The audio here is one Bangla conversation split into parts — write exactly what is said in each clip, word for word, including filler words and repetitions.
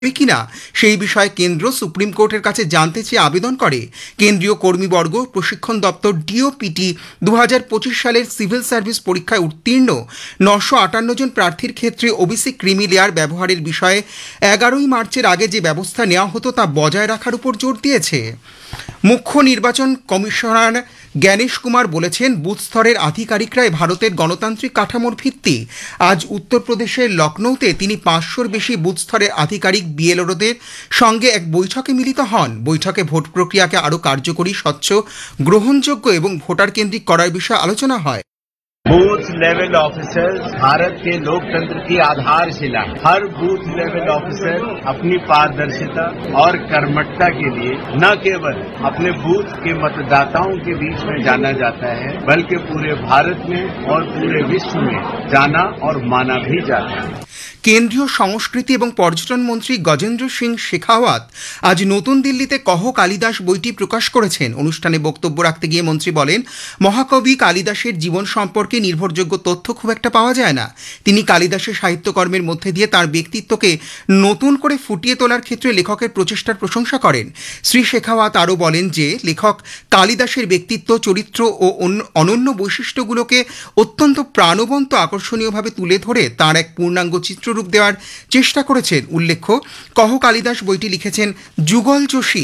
কিনা সেই বিষয়ে কেন্দ্র সুপ্রিম কোর্টের কাছে জানতে চেয়ে আবেদন করে কেন্দ্রীয় কর্মীবর্গ। প্রশিক্ষণ দপ্তর ডিওপিটি দু হাজার পঁচিশ সালের সিভিল সার্ভিস পরীক্ষায় উত্তীর্ণ নশো আটান্ন জন প্রার্থীর ক্ষেত্রে ওবিসি ক্রিমি লেয়ার ব্যবহারের বিষয়ে এগারোই মার্চের আগে যে ব্যবস্থা নেওয়া হতো তা বজায় রাখার উপর জোর দিয়েছে। মুখ্য নির্বাচন কমিশনার জ্ঞানেশ কুমার বলেছেন, বুথ স্তরের আধিকারিকরাই ভারতের গণতান্ত্রিক কাঠামোর ভিত্তি। আজ উত্তরপ্রদেশের লখনৌতে তিনি পাঁচশোর বেশি বুথ স্তরের আধিকারিক বিএলওদের সঙ্গে এক বৈঠকে মিলিত হন। বৈঠকে ভোট প্রক্রিয়াকে আরও কার্যকরী, স্বচ্ছ, গ্রহণযোগ্য এবং ভোটার কেন্দ্রিক করার বিষয়ে আলোচনা হয়। बूथ लेवल ऑफिसर भारत के लोकतंत्र की आधारशिला। हर बूथ लेवल ऑफिसर अपनी पारदर्शिता और कर्मठता के लिए न केवल अपने बूथ के मतदाताओं के बीच में जाना जाता है, बल्कि पूरे भारत में और पूरे विश्व में जाना और माना भी जाता है। কেন্দ্রীয় সংস্কৃতি এবং পর্যটন মন্ত্রী গজেন্দ্র সিং শেখাওয়াত আজ নতুন দিল্লিতে কহ কালিদাস বইটি প্রকাশ করেছেন। অনুষ্ঠানে বক্তব্য রাখতে গিয়ে মন্ত্রী বলেন, মহাকবি কালিদাসের জীবন সম্পর্কে নির্ভরযোগ্য তথ্য খুব একটা পাওয়া যায় না। তিনি কালিদাসের সাহিত্যকর্মের মধ্যে দিয়ে তার ব্যক্তিত্বকে নতুন করে ফুটিয়ে তোলার ক্ষেত্রে লেখকের প্রচেষ্টার প্রশংসা করেন। শ্রী শেখাওয়াত আরও বলেন যে লেখক কালিদাসের ব্যক্তিত্ব, চরিত্র ও অনন্য বৈশিষ্ট্যগুলোকে অত্যন্ত প্রাণবন্ত, আকর্ষণীয়ভাবে তুলে ধরে তার এক পূর্ণাঙ্গ চিত্র রূপ দেওয়ার চেষ্টা করেছেন। উল্লেখ্য, কহ কালিদাস বইটি লিখেছেন যুগল যোশী।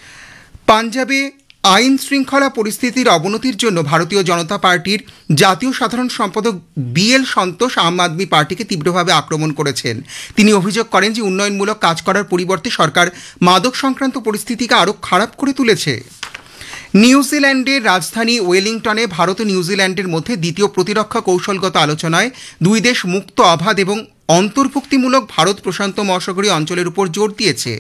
পাঞ্জাবে আইন শৃঙ্খলা পরিস্থিতির অবনতির জন্য ভারতীয় জনতা পার্টির জাতীয় সাধারণ সম্পাদক বি এল সন্তোষ আম আদমি পার্টিকে তীব্রভাবে আক্রমণ করেছেন। তিনি অভিযোগ করেন যে উন্নয়নমূলক কাজ করার পরিবর্তে সরকার মাদক সংক্রান্ত পরিস্থিতিকে আরও খারাপ করে তুলেছে। নিউজিল্যান্ডের রাজধানী ওয়েলিংটনে ভারত ও নিউজিল্যান্ডের মধ্যে দ্বিতীয় প্রতিরক্ষা কৌশলগত আলোচনায় দুই দেশ মুক্ত, অবাধ এবং অন্তর্ভুক্তিমূলক ভারত প্রশান্ত মহাসাগরীয় অঞ্চলের উপর জোর দিয়েছে।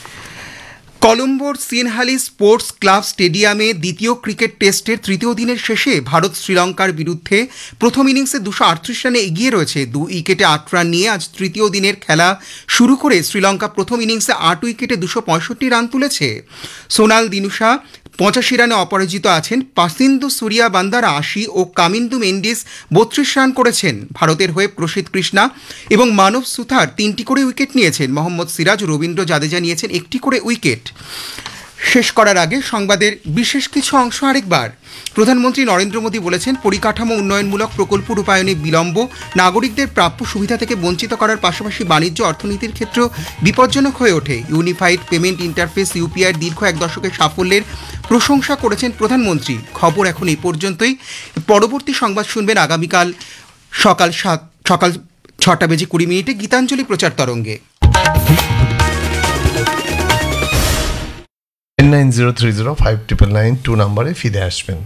কলম্বোর সিনহালি স্পোর্টস ক্লাব স্টেডিয়ামে দ্বিতীয় ক্রিকেট টেস্টের তৃতীয় দিনের শেষে ভারত শ্রীলঙ্কার বিরুদ্ধে প্রথম ইনিংসে দুশো আটত্রিশ রানে এগিয়ে রয়েছে। দু উইকেটে আট রান নিয়ে আজ তৃতীয় দিনের খেলা শুরু করে শ্রীলঙ্কা প্রথম ইনিংসে আট উইকেটে দুশো পঁয়ষট্টি রান তুলেছে। সোনাল দিনুশা পঁচাশি রানে অপরাজিত আছেন। পাসিন্দু সুরিয়া বান্দারা আশি ও কামিন্দু মেন্ডিস বত্রিশ রান করেছেন। ভারতের হয়ে প্রসিদ্ধ কৃষ্ণা এবং মানব সুথার তিনটি করে উইকেট নিয়েছেন। মোহাম্মদ সিরাজ ও রবীন্দ্র জাদেজা নিয়েছেন একটি করে উইকেট। শেষ করার আগে সংবাদের বিশেষ কিছু অংশ আরেকবার। প্রধানমন্ত্রী নরেন্দ্র মোদী বলেছেন, পরিকাঠামো উন্নয়নমূলক প্রকল্প রূপায়ণে বিলম্ব নাগরিকদের প্রাপ্য সুবিধা থেকে বঞ্চিত করার পাশাপাশি বাণিজ্য অর্থনীতির ক্ষেত্রেও বিপজ্জনক হয়ে ওঠে। ইউনিফাইড পেমেন্ট ইন্টারফেস ইউপিআইয়ের দীর্ঘ এক দশকের সাফল্যের প্রশংসা করেছেন প্রধানমন্ত্রী। খবর এখন এই পর্যন্তই। পরবর্তী সংবাদ শুনবেন আগামীকাল সকাল সাত সকাল ছটা বেজে কুড়ি মিনিটে গীতাঞ্জলি প্রচার তরঙ্গে। Nine zero three zero five triple nine two নাম্বারে ফিরে আসবেন।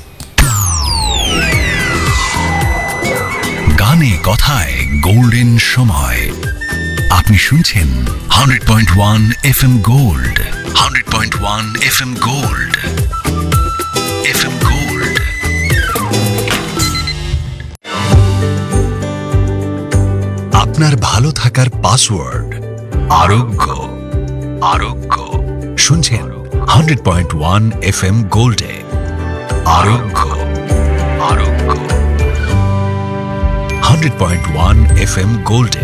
গানে কথায় গোল্ডেন সময়। আপনি শুনছেন hundred point one F M gold, hundred point one F M gold, F M gold. আপনার ভালো থাকার পাসওয়ার্ড আরোগ্য, আরোগ্য। শুনছেন hundred point one F M গোল্ডে আরোগ্য, আরোগ্য, hundred point one F M গোল্ডে।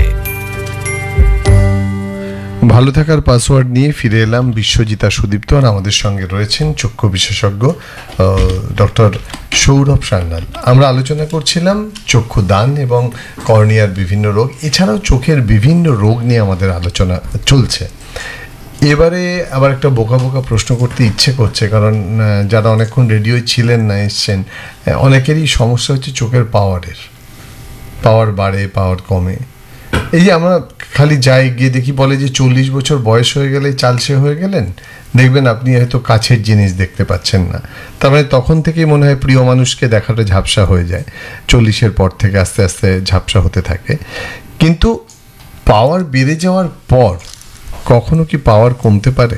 ভালো থাকার পাসওয়ার্ড নিয়ে ফিরে এলাম। বিশ্বজিতা সুদীপ্ত আর আমাদের সঙ্গে রয়েছেন চক্ষু বিশেষজ্ঞ ডক্টর সৌরভ সান্যাল। আমরা আলোচনা করছিলাম চক্ষু দান এবং কর্নিয়ার বিভিন্ন রোগ, এছাড়াও চোখের বিভিন্ন রোগ নিয়ে আমাদের আলোচনা চলছে। এবারে আবার একটা বোকা বোকা প্রশ্ন করতে ইচ্ছে করছে, কারণ যারা অনেকক্ষণ রেডিওয় ছিলেন না, এসছেন, অনেকেরই সমস্যা হচ্ছে চোখের পাওয়ারের। পাওয়ার বাড়ে, পাওয়ার কমে। এই যে আমরা খালি যাই, গিয়ে দেখি, বলে যে চল্লিশ বছর বয়স হয়ে গেলে চালসে হয়ে গেলেন, দেখবেন আপনি হয়তো কাছের জিনিস দেখতে পাচ্ছেন না। তার মানে তখন থেকেই মনে হয় প্রিয় মানুষকে দেখাটা ঝাপসা হয়ে যায়। চল্লিশের পর থেকে আস্তে আস্তে ঝাপসা হতে থাকে। কিন্তু পাওয়ার বেড়ে যাওয়ার পর কখনো কি পাওয়ার কমতে পারে?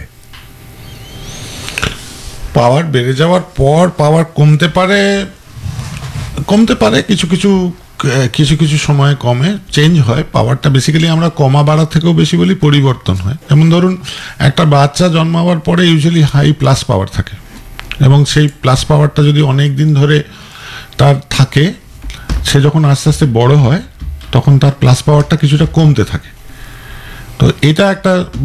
পাওয়ার বেড়ে যাওয়ার পর পাওয়ার কমতে পারে, কমতে পারে কিছু কিছু কিছু কিছু সময় কমে, চেঞ্জ হয়। পাওয়ারটা বেসিক্যালি আমরা কমা বাড়া থেকেও বেশি বলি পরিবর্তন হয়। যেমন ধরুন, একটা বাচ্চা জন্মাবার পরে ইউজুয়ালি হাই প্লাস পাওয়ার থাকে, এবং সেই প্লাস পাওয়ারটা যদি অনেক দিন ধরে তার থাকে, সে যখন আস্তে আস্তে বড় হয় তখন তার প্লাস পাওয়ারটা কিছুটা কমতে থাকে। তো এটা একটা